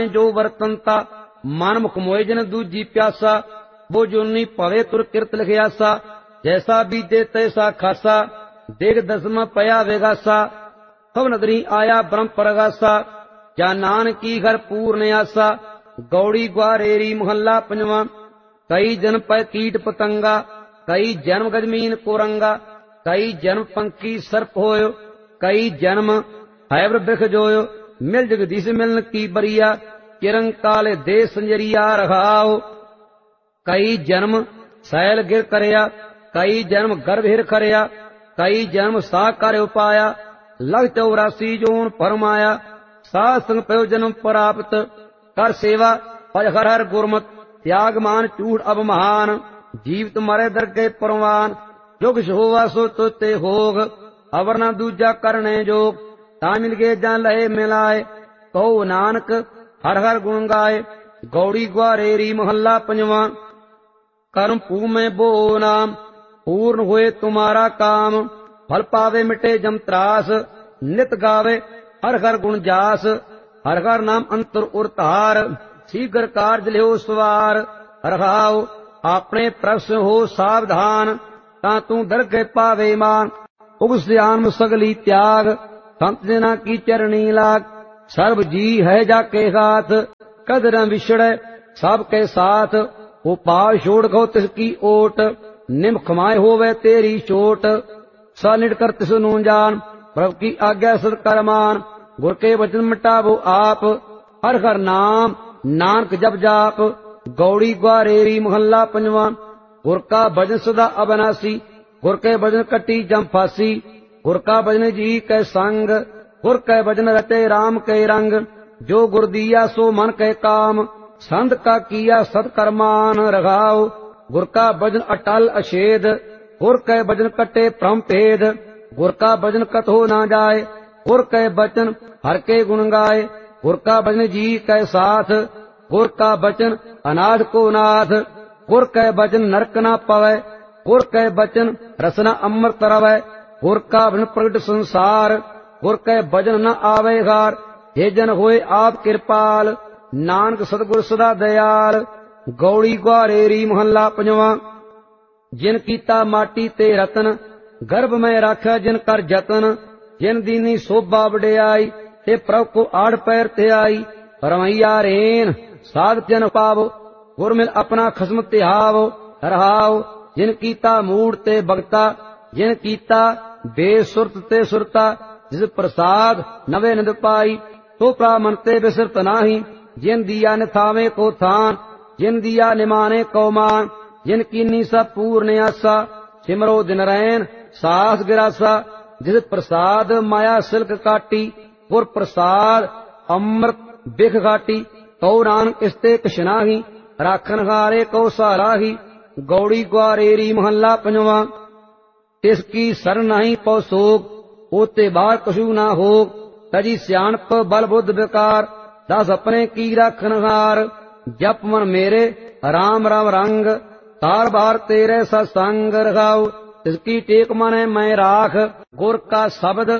जो वरतनता मन मुख मोए जिन दूजी प्यासा। वो जोनी पवे तुर किरत लिखियासा। जैसा बीते तैसा खासा देख दसमा पया वेगासा। सब नदरी आया ब्रह्म परगासा जा नानकी घर पूर्ण आसा। गौड़ी ग्वारेरी मोहल्ला पंजवा। कई जन्म पै कीट पतंगा कई जन्म गजमीन कोरंगा। कई जन्म पंखी सर्प होयो कई जन्म हैब्र बिख जोयो। मिल जगदीश मिलन की बरिया किरंग काले दे संजरिया रखाओ। कई जन्म सैल गिर करया कई जन्म गर्भ हिर करया। कई जन्म सा कर उपाया लग 84 जोन परमाया। साध संग पयो जन्म प्राप्त कर सेवा पज हर हर गुरमत। त्याग मान चूड़ अब महान जीवित मरे दरगे परवान। जो किछ होवा सो ते होग अवर न दूजा करने जोग। ता मिल गए जान लहे मिलाए कहो नानक हर हर गुण गाए। गौड़ी ग्वारेरी मोहल्ला पंजवा। कर्म पू में बो नाम पूर्ण हुए तुम्हारा काम। फल पावे मिटे जम त्रास नित गावे हर हर गुण जास। हर हर नाम अंतर उरतार शीघ्र कार्य लियो सवार। रखाओ अपने प्रश्न हो सावधान ता तू दरगे पावे मान। उपस्यान सगली त्याग संत जना की चरणी लाग। सर्व जी है जाके हाथ कद न विछड़े सबके साथ। वो पाव छोड़ गो तिसकी ओट निम खमाए होवे तेरी चोट। स निड कर तिस नू जान प्रभु की आज्ञा सद कर मान। गुर के वचन मिटावो आप हर हर नाम नानक जप जाप। गौड़ी ग्वारेरी मोहल्ला पंजवा। गुर का भजन सदा अबनासी गुर के भजन कटी जम फासी। गुर का भजन जी कै संग गुर कै भजन रटे राम के रंग। जो गुर दिया सो मन के काम संत का किया सत्कर्मान। रघाओ गुर का भजन अटल अछेद गुर कै भजन कटे परम भेद। गुर का भजन कथो ना जाए गुर कै बचन हर के गुण गाए। गुर का भजन जी कै साथ गुर का बचन अनाथ को नाथ। गुर कै बचन नरक ना पवै गुर कै बचन रसना अमृत रवै। गुर का भजन प्रगट संसार गुर कै भजन न आवे हार। हे जन होए आप कृपाल नानक सतगुर सदा दयाल। गौड़ी ग्वारेरी मोहल्ला पंजवा। जिन कीता माटी ते रतन गर्भ में राखा जिन कर जतन। जिन दीनी शोभा वडियाई ते प्रभु को आड़ पैर ते आई। रमैया रेन साध जन पावो गुर मिल अपना खसम तिहावो। रहाओ जिन कीता मूड ते भगता जिन कीता बेसुरत ते सुरता। जिस प्रसाद नवे निंद पाई तो प्रामन ते बिसरत नाही। जिन दिया निथावे को थान जिन दिया निमाने को मान। जिन कीनी सा पूर्ण आसा सिमरो दिन रैन सास गिरासा। जिस प्रसाद माया सिल्क काटी गुर प्रसाद अमृत बिख घाटी। कौ नानक इसते किछ नाही राखन हारे को सहारा ही। गौड़ी ग्वारेरी मोहल्ला पंजवा। तिसकी शरण नहीं पौ सोग ओते बाहर कछु ना होग। तजी सियाणप बल बुद्ध विकार दस अपने की राखन हार। जप मन मेरे राम राम रंग तार बार तेरे सत्संग रखाओ। तिसकी टेक मन मैं राख गुर का शब्द